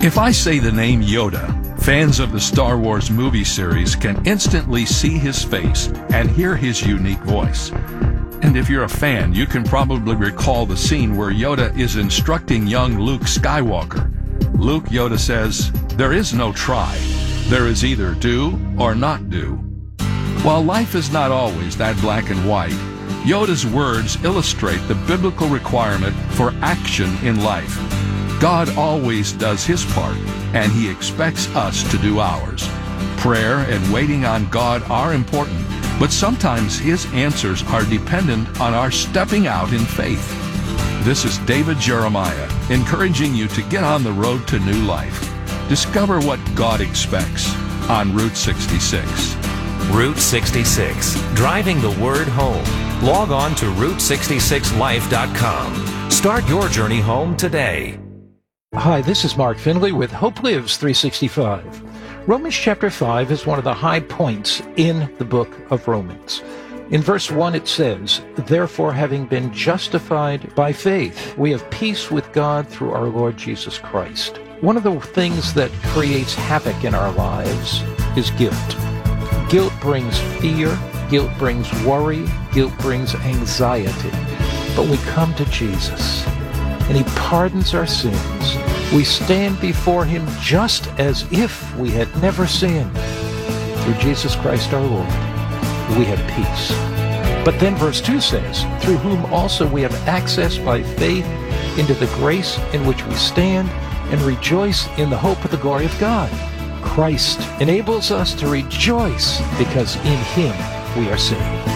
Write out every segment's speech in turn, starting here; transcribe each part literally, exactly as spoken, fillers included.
If I say the name Yoda, fans of the Star Wars movie series can instantly see his face and hear his unique voice. And if you're a fan, you can probably recall the scene where Yoda is instructing young Luke Skywalker. Luke, Yoda says, "There is no try. There is either do or not do." While life is not always that black and white, Yoda's words illustrate the biblical requirement for action in life. God always does his part, and he expects us to do ours. Prayer and waiting on God are important, but sometimes his answers are dependent on our stepping out in faith. This is David Jeremiah, encouraging you to get on the road to new life. Discover what God expects on Route sixty-six. Route sixty-six, driving the word home. Log on to route sixty-six life dot com. Start your journey home today. Hi, this is Mark Finley with Hope Lives three sixty-five. Romans chapter five is one of the high points in the book of Romans. In verse one it says, "Therefore, having been justified by faith, we have peace with God through our Lord Jesus Christ." One of the things that creates havoc in our lives is guilt. Guilt brings fear, guilt brings worry, guilt brings anxiety. But we come to Jesus, and he pardons our sins. We stand before him just as if we had never sinned. Through Jesus Christ our Lord, we have peace. But then verse two says, "Through whom also we have access by faith into the grace in which we stand and rejoice in the hope of the glory of God." Christ enables us to rejoice because in him we are saved.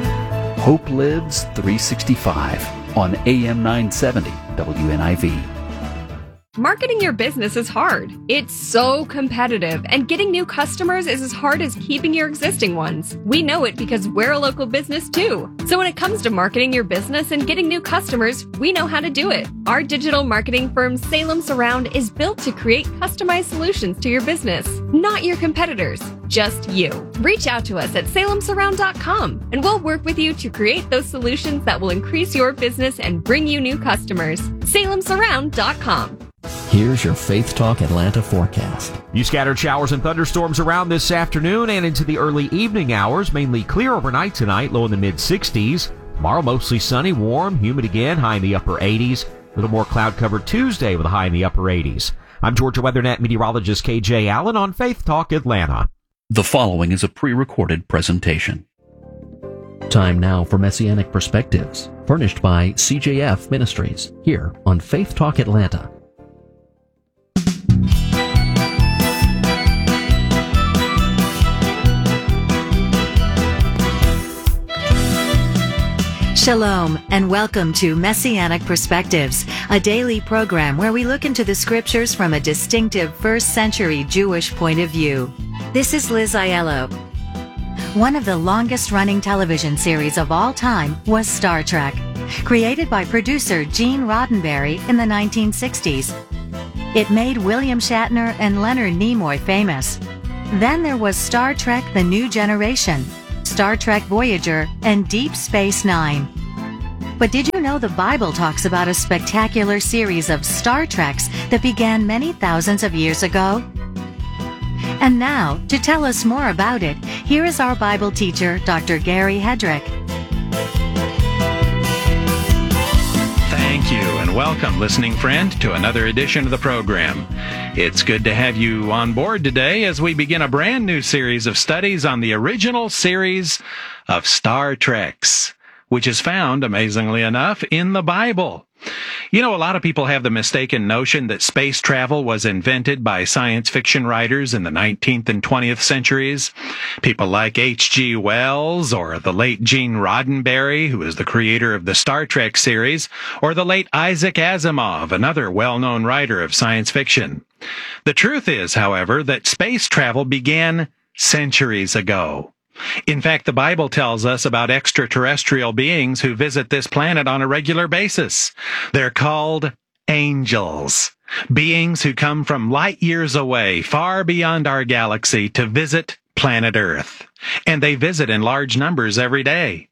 Hope Lives three sixty-five on A M nine seventy W N I V. Marketing your business is hard. It's so competitive, and getting new customers is as hard as keeping your existing ones. We know it because we're a local business too. So when it comes to marketing your business and getting new customers, we know how to do it. Our digital marketing firm Salem Surround is built to create customized solutions to your business, not your competitors, just you. Reach out to us at salem surround dot com, and we'll work with you to create those solutions that will increase your business and bring you new customers. salem surround dot com. Here's your Faith Talk Atlanta forecast. You scattered showers and thunderstorms around this afternoon and into the early evening hours. Mainly clear overnight tonight, low in the mid sixties. Tomorrow mostly sunny, warm, humid again, high in the upper eighties. A little more cloud covered Tuesday with a high in the upper eighties. I'm Georgia WeatherNet meteorologist K J Allen on Faith Talk Atlanta. The following is a pre-recorded presentation. Time now for Messianic Perspectives, furnished by C J F Ministries, here on Faith Talk Atlanta. Shalom, and welcome to Messianic Perspectives, a daily program where we look into the scriptures from a distinctive first century Jewish point of view. This is Liz Aiello. One of the longest-running television series of all time was Star Trek, created by producer Gene Roddenberry in the nineteen sixties. It made William Shatner and Leonard Nimoy famous. Then there was Star Trek: The New Generation, Star Trek Voyager, and Deep Space Nine. But did you know the Bible talks about a spectacular series of Star Treks that began many thousands of years ago? And now, to tell us more about it, here is our Bible teacher, Doctor Gary Hedrick. Thank you, and welcome, listening friend, to another edition of the program. It's good to have you on board today as we begin a brand new series of studies on the original series of Star Treks, which is found, amazingly enough, in the Bible. You know, a lot of people have the mistaken notion that space travel was invented by science fiction writers in the nineteenth and twentieth centuries. People like H G Wells, or the late Gene Roddenberry, who is the creator of the Star Trek series, or the late Isaac Asimov, another well-known writer of science fiction. The truth is, however, that space travel began centuries ago. In fact, the Bible tells us about extraterrestrial beings who visit this planet on a regular basis. They're called angels, beings who come from light years away, far beyond our galaxy, to visit planet Earth. And they visit in large numbers every day.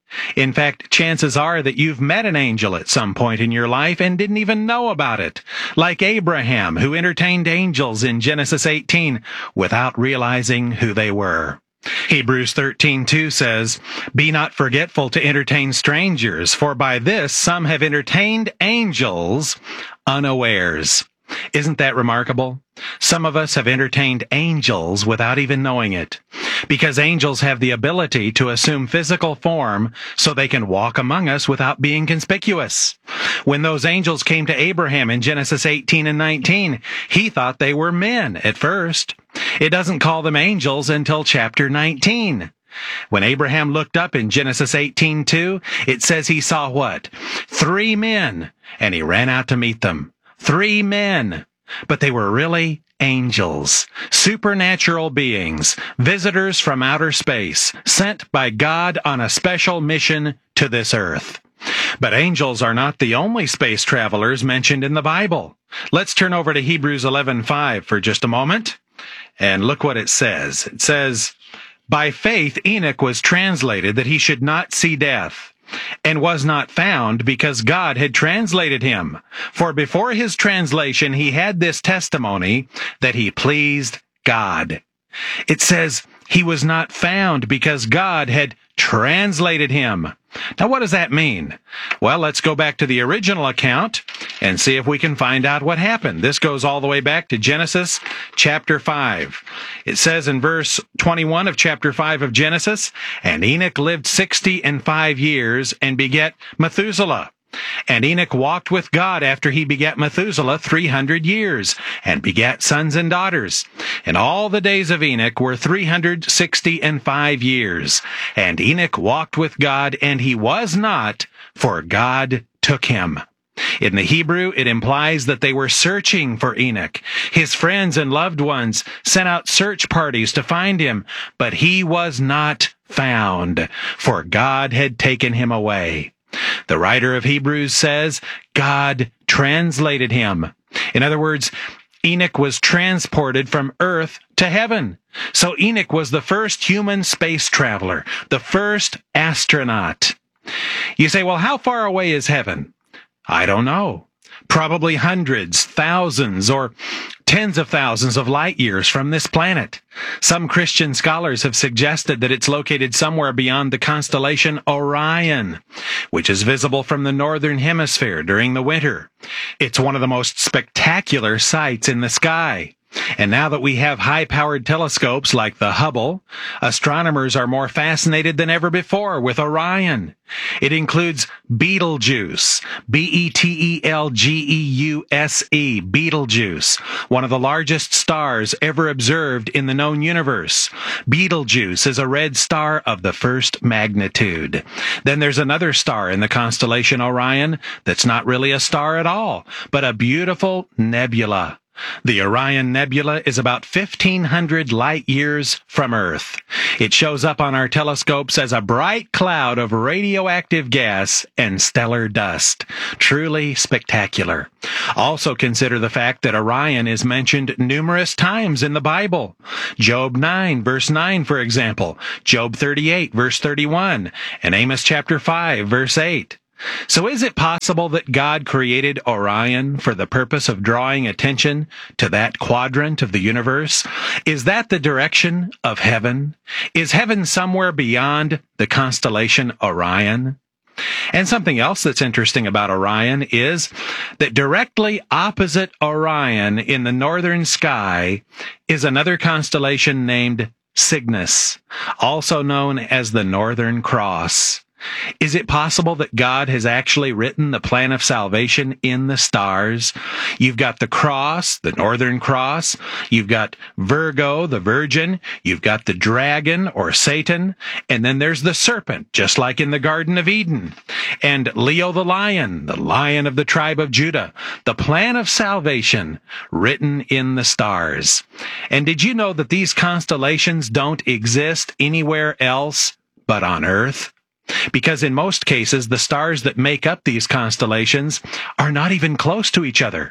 In fact, chances are that you've met an angel at some point in your life and didn't even know about it, like Abraham, who entertained angels in Genesis eighteen without realizing who they were. Hebrews thirteen two says, "Be not forgetful to entertain strangers, for by this some have entertained angels unawares." Isn't that remarkable? Some of us have entertained angels without even knowing it, because angels have the ability to assume physical form so they can walk among us without being conspicuous. When those angels came to Abraham in Genesis eighteen and nineteen, he thought they were men at first. It doesn't call them angels until chapter nineteen. When Abraham looked up in Genesis eighteen two, it says he saw what? Three men, and he ran out to meet them. Three men, but they were really angels, supernatural beings, visitors from outer space, sent by God on a special mission to this earth. But angels are not the only space travelers mentioned in the Bible. Let's turn over to Hebrews eleven five for just a moment, and look what it says. It says, "By faith Enoch was translated that he should not see death, and was not found because God had translated him. For before his translation he had this testimony that he pleased God." It says he was not found because God had translated him. Now, what does that mean? Well, let's go back to the original account and see if we can find out what happened. This goes all the way back to Genesis chapter five. It says in verse twenty-one of chapter five of Genesis, "And Enoch lived sixty and five years and begat Methuselah. And Enoch walked with God after he begat Methuselah three hundred years, and begat sons and daughters. And all the days of Enoch were three hundred sixty and five years. And Enoch walked with God, and he was not, for God took him." In the Hebrew, it implies that they were searching for Enoch. His friends and loved ones sent out search parties to find him, but he was not found, for God had taken him away. The writer of Hebrews says, God translated him. In other words, Enoch was transported from earth to heaven. So Enoch was the first human space traveler, the first astronaut. You say, well, how far away is heaven? I don't know. Probably hundreds, thousands, or tens of thousands of light years from this planet. Some Christian scholars have suggested that it's located somewhere beyond the constellation Orion, which is visible from the northern hemisphere during the winter. It's one of the most spectacular sights in the sky. And now that we have high-powered telescopes like the Hubble, astronomers are more fascinated than ever before with Orion. It includes Betelgeuse, B E T E L G E U S E, Betelgeuse, one of the largest stars ever observed in the known universe. Betelgeuse is a red star of the first magnitude. Then there's another star in the constellation Orion that's not really a star at all, but a beautiful nebula. The Orion Nebula is about fifteen hundred light years from Earth. It shows up on our telescopes as a bright cloud of radioactive gas and stellar dust. Truly spectacular. Also consider the fact that Orion is mentioned numerous times in the Bible. Job nine, verse nine, for example. Job thirty-eight, verse thirty-one. And Amos chapter five, verse eight. So is it possible that God created Orion for the purpose of drawing attention to that quadrant of the universe? Is that the direction of heaven? Is heaven somewhere beyond the constellation Orion? And something else that's interesting about Orion is that directly opposite Orion in the northern sky is another constellation named Cygnus, also known as the Northern Cross. Is it possible that God has actually written the plan of salvation in the stars? You've got the cross, the Northern Cross. You've got Virgo, the Virgin. You've got the dragon, or Satan. And then there's the serpent, just like in the Garden of Eden. And Leo the lion, the lion of the tribe of Judah. The plan of salvation written in the stars. And did you know that these constellations don't exist anywhere else but on Earth? Because in most cases, the stars that make up these constellations are not even close to each other.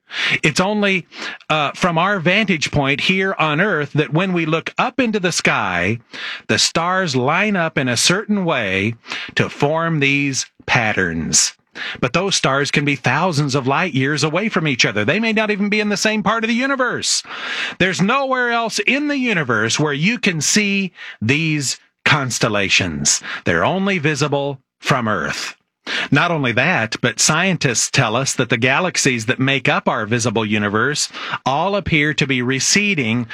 It's only uh, from our vantage point here on Earth that when we look up into the sky, the stars line up in a certain way to form these patterns. But those stars can be thousands of light years away from each other. They may not even be in the same part of the universe. There's nowhere else in the universe where you can see these constellations. They're only visible from Earth. Not only that, but scientists tell us that the galaxies that make up our visible universe all appear to be receding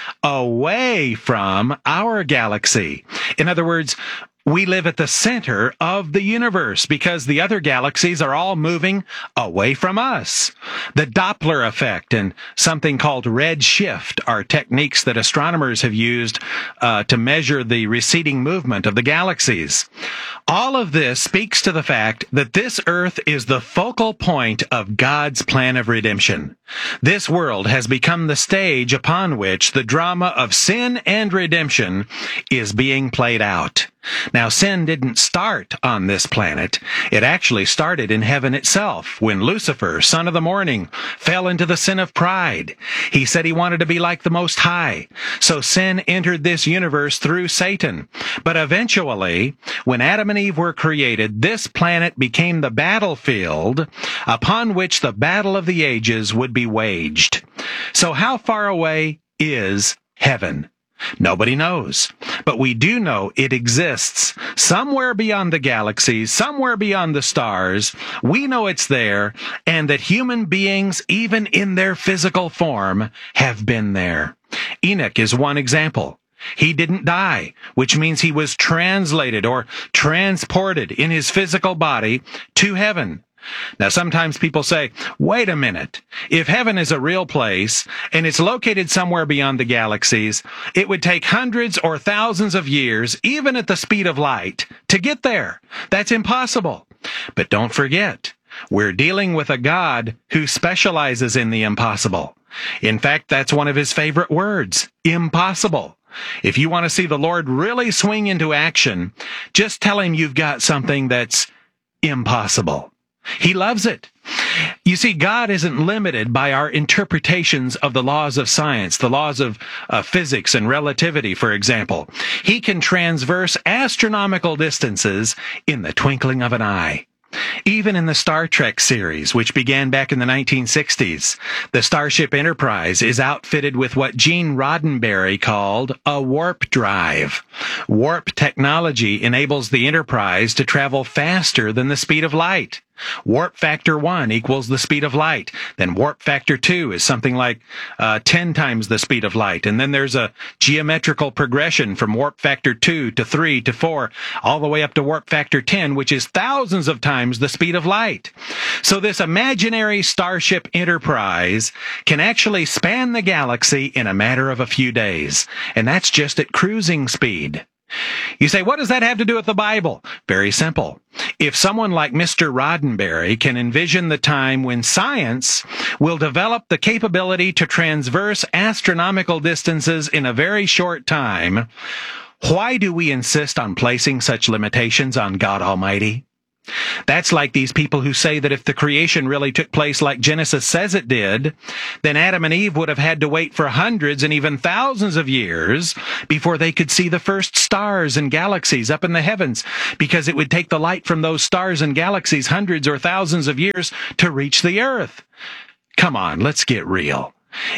away from our galaxy. In other words, we live at the center of the universe because the other galaxies are all moving away from us. The Doppler effect and something called redshift are techniques that astronomers have used uh, to measure the receding movement of the galaxies. All of this speaks to the fact that this Earth is the focal point of God's plan of redemption. This world has become the stage upon which the drama of sin and redemption is being played out. Now, sin didn't start on this planet. It actually started in heaven itself when Lucifer, son of the morning, fell into the sin of pride. He said he wanted to be like the Most High. So sin entered this universe through Satan. But eventually, when Adam and Eve were created, this planet became the battlefield upon which the battle of the ages would be waged. So how far away is heaven? Nobody knows, but we do know it exists somewhere beyond the galaxies, somewhere beyond the stars. We know it's there, and that human beings, even in their physical form, have been there. Enoch is one example. He didn't die, which means he was translated or transported in his physical body to heaven. Now, sometimes people say, wait a minute, if heaven is a real place and it's located somewhere beyond the galaxies, it would take hundreds or thousands of years, even at the speed of light, to get there. That's impossible. But don't forget, we're dealing with a God who specializes in the impossible. In fact, that's one of his favorite words, impossible. If you want to see the Lord really swing into action, just tell him you've got something that's impossible. He loves it. You see, God isn't limited by our interpretations of the laws of science, the laws of uh, physics and relativity, for example. He can transverse astronomical distances in the twinkling of an eye. Even in the Star Trek series, which began back in the nineteen sixties, the Starship Enterprise is outfitted with what Gene Roddenberry called a warp drive. Warp technology enables the Enterprise to travel faster than the speed of light. Warp factor one equals the speed of light. Then warp factor two is something like uh, ten times the speed of light. And then there's a geometrical progression from warp factor two to three to four, all the way up to warp factor ten, which is thousands of times the speed of light. So this imaginary Starship Enterprise can actually span the galaxy in a matter of a few days. And that's just at cruising speed. You say, what does that have to do with the Bible? Very simple. If someone like Mister Roddenberry can envision the time when science will develop the capability to transverse astronomical distances in a very short time, why do we insist on placing such limitations on God Almighty? That's like these people who say that if the creation really took place like Genesis says it did, then Adam and Eve would have had to wait for hundreds and even thousands of years before they could see the first stars and galaxies up in the heavens, because it would take the light from those stars and galaxies hundreds or thousands of years to reach the earth. Come on, let's get real.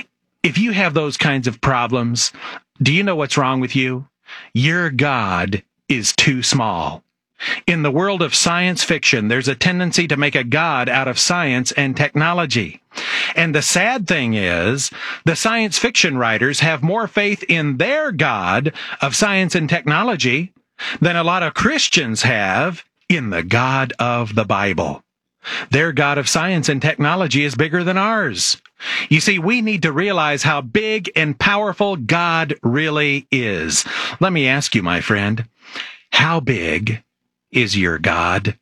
If you have those kinds of problems, do you know what's wrong with you? Your God is too small. In the world of science fiction, there's a tendency to make a God out of science and technology. And the sad thing is, the science fiction writers have more faith in their God of science and technology than a lot of Christians have in the God of the Bible. Their God of science and technology is bigger than ours. You see, we need to realize how big and powerful God really is. Let me ask you, my friend, how big is your God?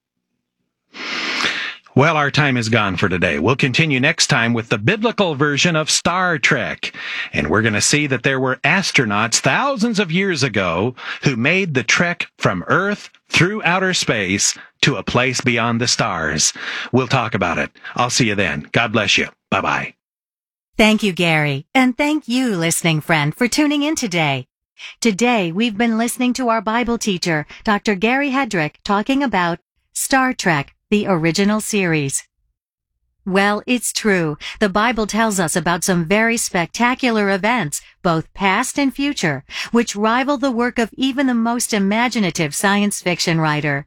Well, our time is gone for today. We'll continue next time with the biblical version of Star Trek. And we're going to see that there were astronauts thousands of years ago who made the trek from Earth through outer space to a place beyond the stars. We'll talk about it. I'll see you then. God bless you. Bye-bye. Thank you, Gary. And thank you, listening friend, for tuning in today. Today, we've been listening to our Bible teacher, Doctor Gary Hedrick, talking about Star Trek, the original series. Well, it's true. The Bible tells us about some very spectacular events, both past and future, which rival the work of even the most imaginative science fiction writer.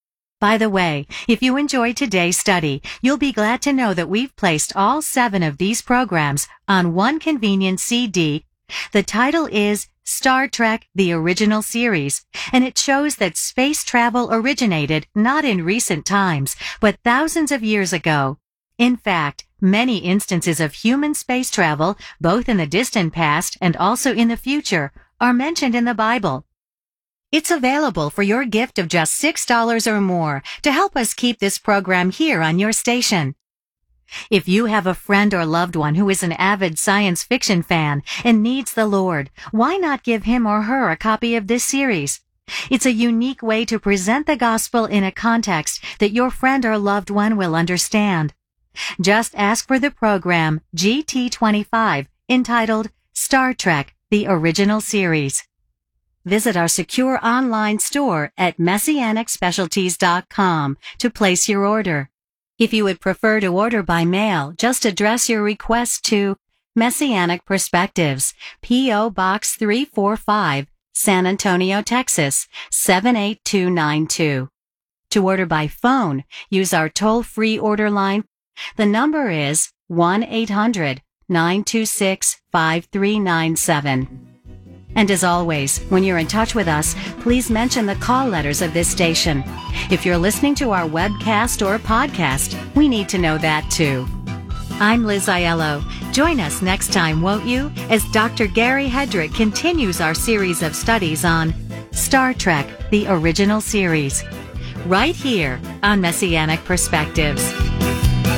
By the way, if you enjoyed today's study, you'll be glad to know that we've placed all seven of these programs on one convenient C D. The title is Star Trek, the Original Series, and it shows that space travel originated not in recent times, but thousands of years ago. In fact, many instances of human space travel, both in the distant past and also in the future, are mentioned in the Bible. It's available for your gift of just six dollars or more to help us keep this program here on your station. If you have a friend or loved one who is an avid science fiction fan and needs the Lord, why not give him or her a copy of this series? It's a unique way to present the gospel in a context that your friend or loved one will understand. Just ask for the program G T twenty-five, entitled Star Trek, the Original Series. Visit our secure online store at messianic specialties dot com to place your order. If you would prefer to order by mail, just address your request to Messianic Perspectives, P O. Box three forty-five, San Antonio, Texas, seven eight two nine two. To order by phone, use our toll-free order line. The number is one eight hundred nine two six five three nine seven. And as always, when you're in touch with us, please mention the call letters of this station. If you're listening to our webcast or podcast, we need to know that too. I'm Liz Aiello. Join us next time, won't you, as Doctor Gary Hedrick continues our series of studies on Star Trek, the Original Series, right here on Messianic Perspectives.